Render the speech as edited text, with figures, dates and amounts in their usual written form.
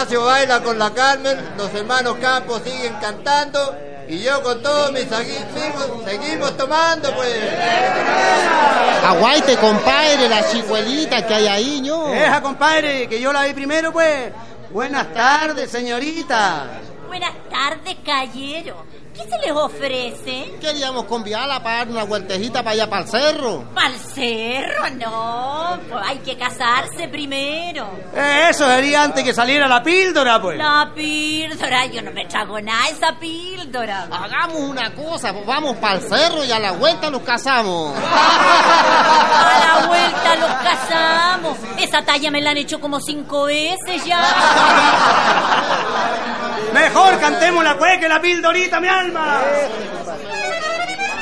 Ignacio baila con la Carmen, los hermanos Campos siguen cantando y yo con todos mis amigos seguimos tomando, pues. Aguaite, compadre, la chicuelita que hay ahí, ¿no? Deja, compadre, que yo la vi primero, pues. Buenas tardes, señorita. Buenas tardes, caballero. ¿Qué se les ofrece? Queríamos convidarla para dar una vueltejita para allá, para el cerro. ¿Para el cerro? No, pues hay que casarse primero. Eso sería antes que saliera la píldora, pues. La píldora, yo no me trago nada esa píldora. Hagamos una cosa, pues vamos para el cerro y a la vuelta nos casamos. A la vuelta los casamos. Esa talla me la han hecho como 5 veces ya. Mejor cantemos la pues que la pildorita, mi alma.